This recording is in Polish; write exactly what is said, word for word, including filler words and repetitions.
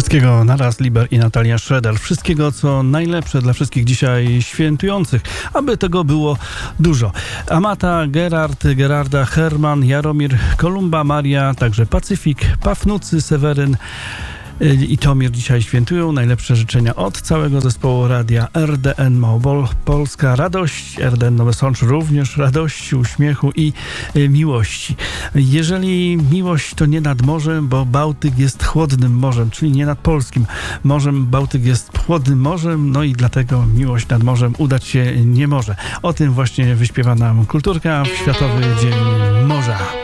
Wszystkiego naraz, Liber i Natalia Schroeder. Wszystkiego, co najlepsze dla wszystkich dzisiaj świętujących, aby tego było dużo. Amata, Gerard, Gerarda, Herman, Jaromir, Kolumba, Maria, także Pacyfik, Pafnucy, Seweryn i Tomir dzisiaj świętują. Najlepsze życzenia od całego zespołu radia R D N Małopolska. Radość, R D N Nowy Sącz również radości, uśmiechu i miłości. Jeżeli miłość, to nie nad morzem, bo Bałtyk jest chłodnym morzem, czyli nie nad polskim morzem. Bałtyk jest chłodnym morzem, no i dlatego miłość nad morzem udać się nie może. O tym właśnie wyśpiewa nam Kulturka w Światowy Dzień Morza.